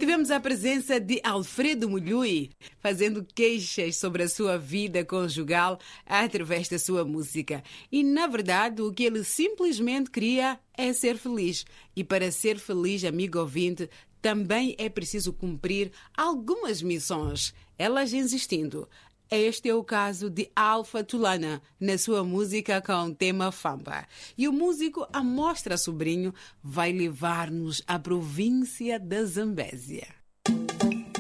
Tivemos a presença de Alfredo Mulhui, fazendo queixas sobre a sua vida conjugal através da sua música. E, na verdade, o que ele simplesmente queria é ser feliz. E para ser feliz, amigo ouvinte, também é preciso cumprir algumas missões, elas existindo. Este é o caso de Alfa Tulana, na sua música com o tema Famba. E o músico Amostra Sobrinho vai levar-nos à província da Zambésia.